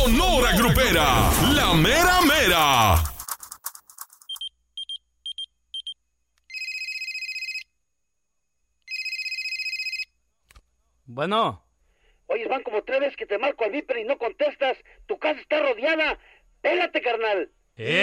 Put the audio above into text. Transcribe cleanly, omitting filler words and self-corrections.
Sonora Grupera, la mera mera. Bueno. Oye, van como 3 veces que te marco al Viper y no contestas. Tu casa está rodeada. Pélate, carnal.